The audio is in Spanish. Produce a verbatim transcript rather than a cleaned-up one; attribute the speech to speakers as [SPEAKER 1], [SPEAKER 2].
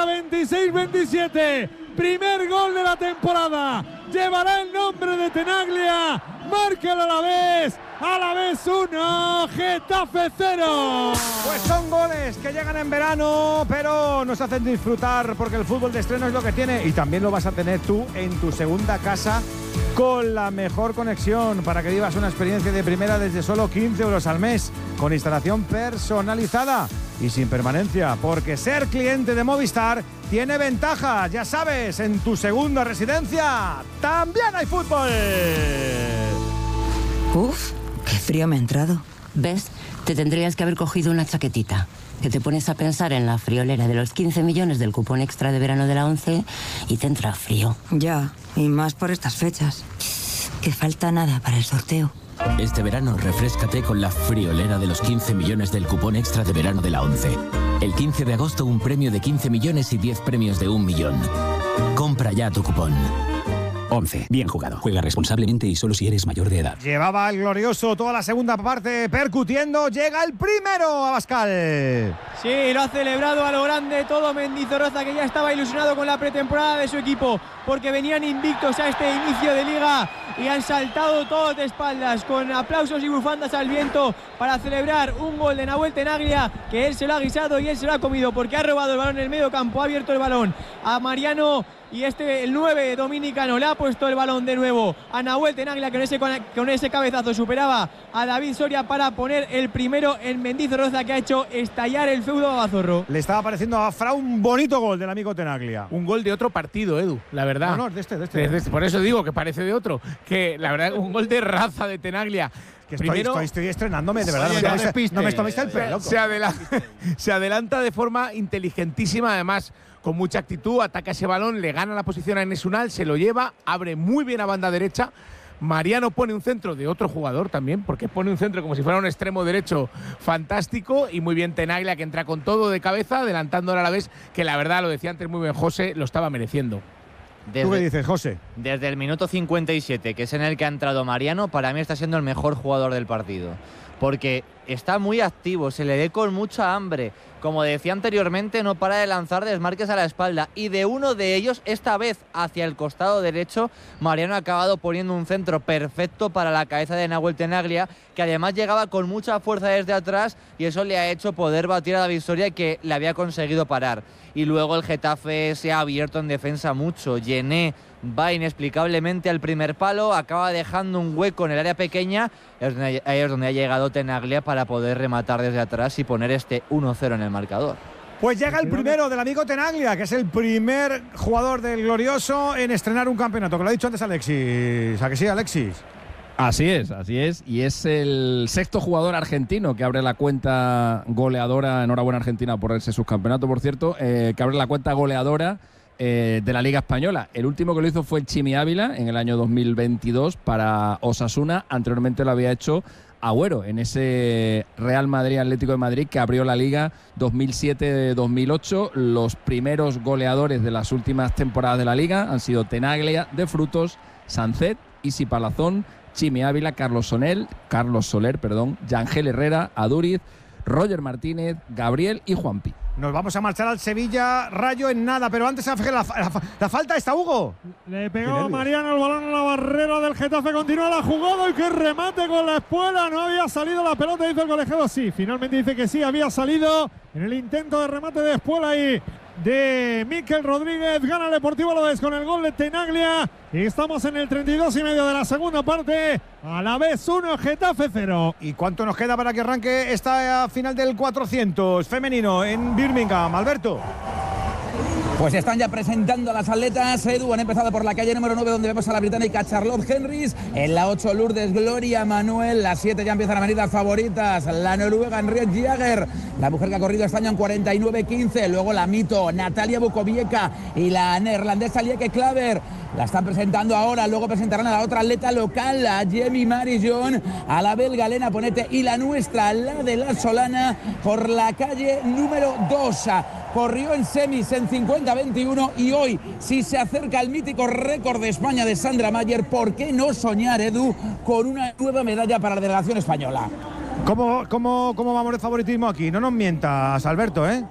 [SPEAKER 1] la veintiséis veintisiete. Primer gol de la temporada. Llevará el nombre de Tenaglia. Marca el Alavés. Alavés uno, Getafe cero.
[SPEAKER 2] Pues son goles que llegan en verano, pero nos hacen disfrutar porque el fútbol de estreno es lo que tiene. Y también lo vas a tener tú en tu segunda casa con la mejor conexión para que vivas una experiencia de primera desde solo quince euros al mes, con instalación personalizada y sin permanencia, porque ser cliente de Movistar tiene ventajas. Ya sabes, en tu segunda residencia también hay fútbol.
[SPEAKER 3] Uf, qué frío me ha entrado.
[SPEAKER 4] ¿Ves? Te tendrías que haber cogido una chaquetita. Que te pones a pensar en la friolera de los quince millones del cupón extra de verano de la ONCE y te entra frío.
[SPEAKER 3] Ya, y más por estas fechas. Que falta nada para el sorteo.
[SPEAKER 5] Este verano refréscate con la friolera de los quince millones del cupón extra de verano de la ONCE. El quince de agosto un premio de quince millones y diez premios de un millón. Compra ya tu cupón.
[SPEAKER 6] once. Bien jugado. Juega responsablemente y solo si eres mayor de edad.
[SPEAKER 2] Llevaba el glorioso toda la segunda parte percutiendo. Llega el primero, Abascal.
[SPEAKER 7] Sí, lo ha celebrado a lo grande todo Mendizorroza, que ya estaba ilusionado con la pretemporada de su equipo, porque venían invictos a este inicio de liga y han saltado todos de espaldas con aplausos y bufandas al viento para celebrar un gol de Nahuel Tenaglia, que él se lo ha guisado y él se lo ha comido, porque ha robado el balón en el medio campo, ha abierto el balón a Mariano. Y este, el nueve dominicano, le ha puesto el balón de nuevo a Nahuel Tenaglia, que con ese, con ese cabezazo superaba a David Soria para poner el primero en Mendizorroza, que ha hecho estallar el feudo a Babazorro.
[SPEAKER 2] Le estaba pareciendo a Fra un bonito gol del amigo Tenaglia.
[SPEAKER 8] Un gol de otro partido, Edu, la verdad.
[SPEAKER 2] No, no, de este, de este.
[SPEAKER 8] De, de, por eso digo que parece de otro. Que la verdad, un gol de raza de Tenaglia.
[SPEAKER 2] Que estoy,
[SPEAKER 8] Primero,
[SPEAKER 2] estoy, estoy estrenándome, de verdad.
[SPEAKER 8] Oye,
[SPEAKER 2] no,
[SPEAKER 8] no,
[SPEAKER 2] me toméis, no me toméis el pelo.
[SPEAKER 8] Se, adela se adelanta de forma inteligentísima, además, con mucha actitud, ataca ese balón, le gana la posición a Enes Unal, se lo lleva, abre muy bien a banda derecha. Mariano pone un centro de otro jugador también, porque pone un centro como si fuera un extremo derecho fantástico, y muy bien Tenaglia, que entra con todo de cabeza, adelantando al Alavés, que la verdad, lo decía antes muy bien José, lo estaba mereciendo.
[SPEAKER 2] Desde, ¿Tú qué dices, José?
[SPEAKER 9] Desde el minuto cincuenta y siete, que es en el que ha entrado Mariano, para mí está siendo el mejor jugador del partido, porque está muy activo, se le ve con mucha hambre. Como decía anteriormente, no para de lanzar desmarques a la espalda, y de uno de ellos, esta vez hacia el costado derecho, Mariano ha acabado poniendo un centro perfecto para la cabeza de Nahuel Tenaglia, que además llegaba con mucha fuerza desde atrás, y eso le ha hecho poder batir a David Soria, que le había conseguido parar. Y luego el Getafe se ha abierto en defensa mucho. Yené va inexplicablemente al primer palo, acaba dejando un hueco en el área pequeña, ahí es donde ha llegado Tenaglia para poder rematar desde atrás y poner este uno cero en el marcador.
[SPEAKER 2] Pues llega el primero del amigo Tenaglia, que es el primer jugador del glorioso en estrenar un campeonato, que lo ha dicho antes Alexis. ¿A que sí, Alexis?
[SPEAKER 10] Así es, así es. Y es el sexto jugador argentino que abre la cuenta goleadora. Enhorabuena Argentina por ese subcampeonato, por cierto, eh, que abre la cuenta goleadora eh, de la Liga Española. El último que lo hizo fue el Chimi Ávila en el año dos mil veintidós para Osasuna. Anteriormente lo había hecho Agüero en ese Real Madrid Atlético de Madrid, que abrió la Liga dos mil siete dos mil ocho. Los primeros goleadores de las últimas temporadas de la Liga han sido Tenaglia, De Frutos, Sancet, Isi Palazón, Chimi Ávila, Carlos Soler, Carlos Soler, perdón, Yangel Herrera, Aduriz, Roger Martínez, Gabriel y Juanpi.
[SPEAKER 2] Nos vamos a marchar al Sevilla Rayo en nada, pero antes la, la, la, la falta está Hugo.
[SPEAKER 1] Le pegó Mariano el balón a la barrera del Getafe, continúa la jugada y que remate con la espuela. No había salido la pelota, dice el colegiado. Sí, finalmente dice que sí, había salido en el intento de remate de espuela y de Mikel Rodríguez. Gana el Deportivo Alavés con el gol de Tenaglia y estamos en el treinta y dos y medio de la segunda parte. Alavés uno, Getafe cero.
[SPEAKER 2] ¿Y cuánto nos queda para que arranque esta final del cuatrocientos femenino en Birmingham, Alberto?
[SPEAKER 11] Pues están ya presentando a las atletas. Edu, han empezado por la calle número nueve, donde vemos a la británica Charlotte Henrys. En la ocho, Lourdes Gloria Manuel. La siete ya empiezan a venir las favoritas. La noruega Henriette Jager, la mujer que ha corrido este año en cuarenta y nueve quince. Luego la mito Natalia Bukovieka y la neerlandesa Lieke Klaver. La están presentando ahora. Luego presentarán a la otra atleta local, a Jamie Marijon, a la belga Lena Ponete y la nuestra, la de la Solana, por la calle número dos. Corrió en semis en cincuenta veintiuno y hoy, si se acerca el mítico récord de España de Sandra Mayer, ¿por qué no soñar, Edu, con una nueva medalla para la delegación española?
[SPEAKER 2] ¿Cómo, cómo, cómo vamos de favoritismo aquí? No nos mientas, Alberto, ¿eh?